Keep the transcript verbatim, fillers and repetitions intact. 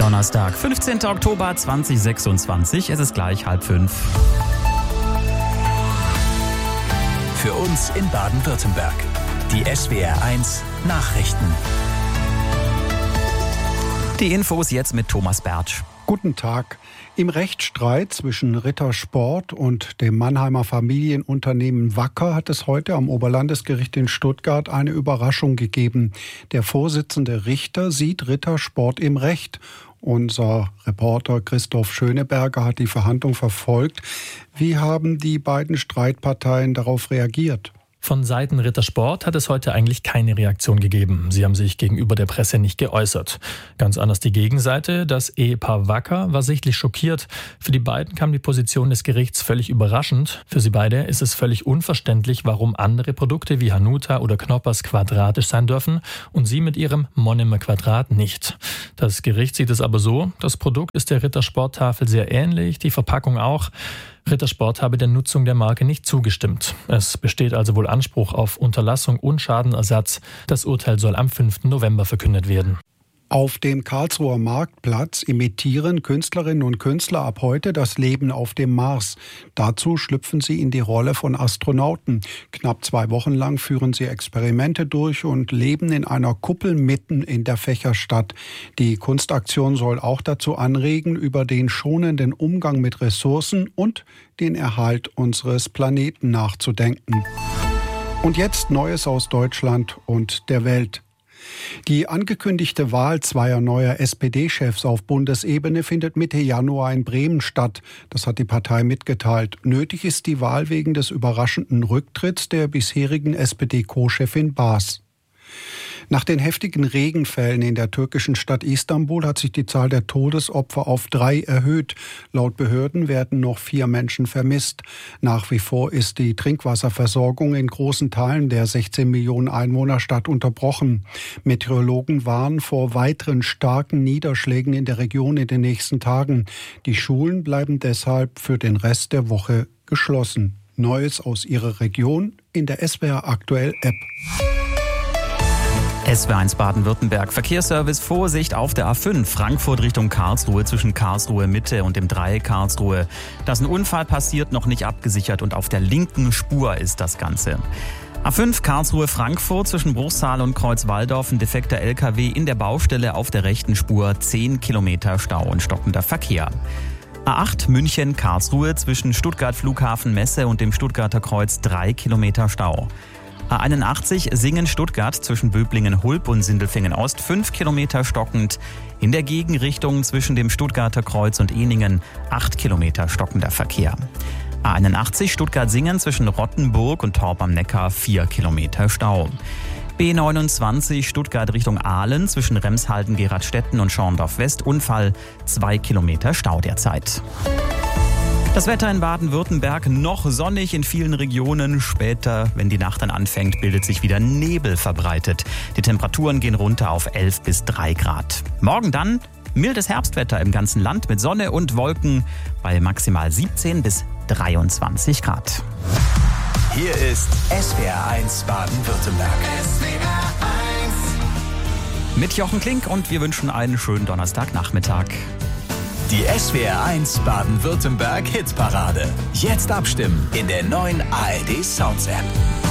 Donnerstag, fünfzehnten Oktober zweitausendsechsundzwanzig. Es ist gleich halb fünf. Für uns in Baden-Württemberg. Die S W R eins Nachrichten. Die Infos jetzt mit Thomas Bertsch. Guten Tag. Im Rechtsstreit zwischen Rittersport und dem Mannheimer Familienunternehmen Wacker hat es heute am Oberlandesgericht in Stuttgart eine Überraschung gegeben. Der Vorsitzende Richter sieht Rittersport im Recht. Unser Reporter Christoph Schöneberger hat die Verhandlung verfolgt. Wie haben die beiden Streitparteien darauf reagiert? Von Seiten Rittersport hat es heute eigentlich keine Reaktion gegeben. Sie haben sich gegenüber der Presse nicht geäußert. Ganz anders die Gegenseite. Das Ehepaar Wacker war sichtlich schockiert. Für die beiden kam die Position des Gerichts völlig überraschend. Für sie beide ist es völlig unverständlich, warum andere Produkte wie Hanuta oder Knoppers quadratisch sein dürfen und sie mit ihrem Monomer Quadrat nicht. Das Gericht sieht es aber so: Das Produkt ist der Rittersport-Tafel sehr ähnlich, die Verpackung auch. Rittersport habe der Nutzung der Marke nicht zugestimmt. Es besteht also wohl Anspruch auf Unterlassung und Schadenersatz. Das Urteil soll am fünften November verkündet werden. Auf dem Karlsruher Marktplatz imitieren Künstlerinnen und Künstler ab heute das Leben auf dem Mars. Dazu schlüpfen sie in die Rolle von Astronauten. Knapp zwei Wochen lang führen sie Experimente durch und leben in einer Kuppel mitten in der Fächerstadt. Die Kunstaktion soll auch dazu anregen, über den schonenden Umgang mit Ressourcen und den Erhalt unseres Planeten nachzudenken. Und jetzt Neues aus Deutschland und der Welt. Die angekündigte Wahl zweier neuer S P D-Chefs auf Bundesebene findet Mitte Januar in Bremen statt. Das hat die Partei mitgeteilt. Nötig ist die Wahl wegen des überraschenden Rücktritts der bisherigen S P D-Co-Chefin Baas. Nach den heftigen Regenfällen in der türkischen Stadt Istanbul hat sich die Zahl der Todesopfer auf drei erhöht. Laut Behörden werden noch vier Menschen vermisst. Nach wie vor ist die Trinkwasserversorgung in großen Teilen der sechzehn Millionen Einwohnerstadt unterbrochen. Meteorologen warnen vor weiteren starken Niederschlägen in der Region in den nächsten Tagen. Die Schulen bleiben deshalb für den Rest der Woche geschlossen. Neues aus ihrer Region in der S W R Aktuell App. S W R eins Baden-Württemberg. Verkehrsservice, Vorsicht auf der A fünf, Frankfurt Richtung Karlsruhe, zwischen Karlsruhe Mitte und dem Dreieck Karlsruhe. Da ist ein Unfall passiert, noch nicht abgesichert, und auf der linken Spur ist das Ganze. A fünf Karlsruhe-Frankfurt, zwischen Bruchsal und Kreuzwaldorf, ein defekter L K W in der Baustelle auf der rechten Spur, zehn Kilometer Stau und stockender Verkehr. A acht München-Karlsruhe, zwischen Stuttgart Flughafen Messe und dem Stuttgarter Kreuz, drei Kilometer Stau. A einundachtzig Singen-Stuttgart, zwischen Böblingen-Hulb und Sindelfingen-Ost, fünf Kilometer stockend. In der Gegenrichtung zwischen dem Stuttgarter Kreuz und Ehningen, acht Kilometer stockender Verkehr. A einundachtzig Stuttgart-Singen, zwischen Rottenburg und Torp am Neckar, vier Kilometer Stau. B neunundzwanzig Stuttgart Richtung Aalen, zwischen Remshalden, Geradstetten und Schorndorf West, Unfall, zwei Kilometer Stau derzeit. Das Wetter in Baden-Württemberg: noch sonnig in vielen Regionen. Später, wenn die Nacht dann anfängt, bildet sich wieder Nebel verbreitet. Die Temperaturen gehen runter auf elf bis drei Grad. Morgen dann mildes Herbstwetter im ganzen Land mit Sonne und Wolken bei maximal siebzehn bis dreiundzwanzig Grad. Hier ist S W R eins Baden-Württemberg. S W R eins. Mit Jochen Klink, und wir wünschen einen schönen Donnerstagnachmittag. Die S W R eins Baden-Württemberg Hitparade. Jetzt abstimmen in der neuen A R D Sounds App.